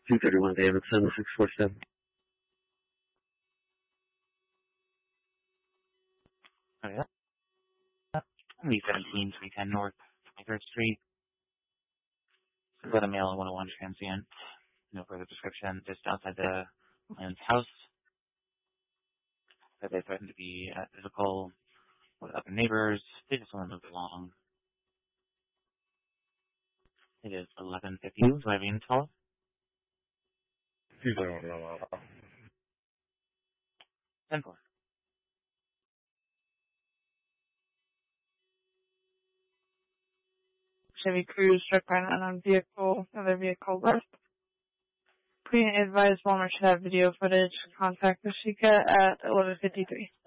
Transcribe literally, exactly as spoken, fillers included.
two thirty-one Davidson, six four seven. Oh, yeah. B seventeen, three ten North, twenty-third Street. Got a male one oh one transient. No further description. Just outside the man's house. That they threatened to be uh, physical with other neighbors. They just want to move along. It is eleven fifty. Driving twelve. ten four. Chevy Cruise struck by an unknown vehicle, another vehicle left. Please advise Walmart should have video footage. Contact Rashika at eleven fifty-three.